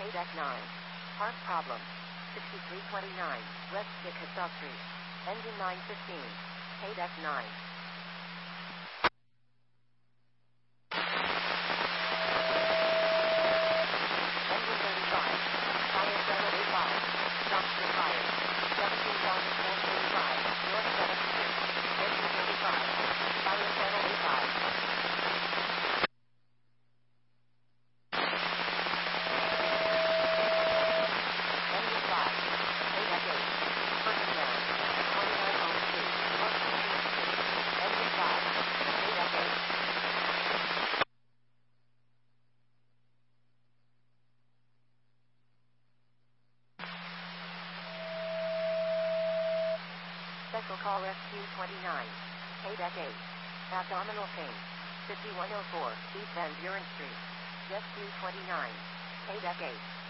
Deck 9. Park problem. 6329, West Chickasaw Street. Engine 915. Deck 9. Engine 35. Fire Channel 85. Dumpster fire. 17,435. North 7th Street. Engine 35. Fire Channel 85. Special call SQ-29. Deck 8. Abdominal pain. 5104 East Van Buren Street. SQ-29. Deck 8.